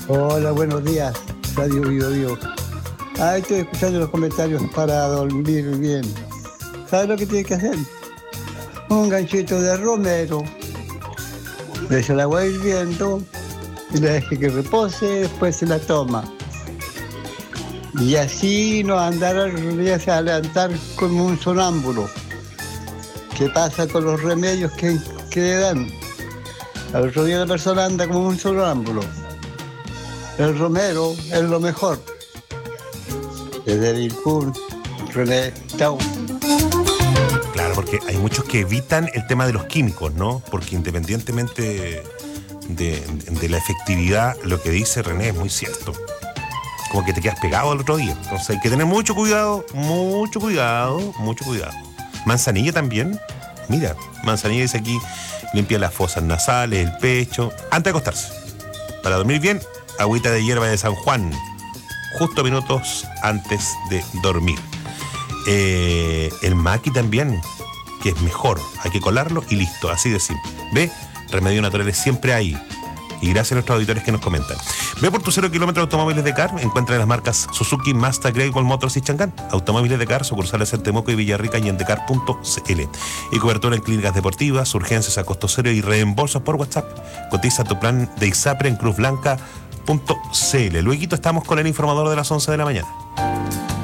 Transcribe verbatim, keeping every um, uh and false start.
Hola, buenos días, Radio Bio Bio. Ah, estoy escuchando los comentarios para dormir bien. ¿Sabes lo que tiene que hacer? Un ganchito de romero. Le echa el agua hirviendo y le deje que repose, después se la toma. Y así no andar a levantar como un sonámbulo. ¿Qué pasa con los remedios que, que le dan? Al otro día la persona anda como un sonámbulo. El romero es lo mejor. Desde Vilcún, René, chao. Claro, porque hay muchos que evitan el tema de los químicos, ¿no? Porque independientemente de, de la efectividad, lo que dice René es muy cierto. Como que te quedas pegado al otro día. Entonces hay que tener mucho cuidado, mucho cuidado, mucho cuidado. Manzanilla también. Mira, Manzanilla dice aquí, limpia las fosas nasales, el pecho, antes de acostarse. Para dormir bien, agüita de hierba de San Juan, justo minutos antes de dormir. Eh, el maqui también, que es mejor, hay que colarlo y listo, así de simple. ¿Ve? Remedios naturales siempre hay. Y gracias a nuestros auditores que nos comentan. Ve por tu cero kilómetros Automóviles de Car. Encuentra las marcas Suzuki, Mazda, Great Wall Motors y Chang'an. Automóviles de Car, sucursales en Temuco y Villarrica y en decar punto cl. Y cobertura en clínicas deportivas, urgencias a costo cero y reembolsos por WhatsApp. Cotiza tu plan de ISAPRE en cruz blanca punto cl. Luego estamos con el informador de las once de la mañana.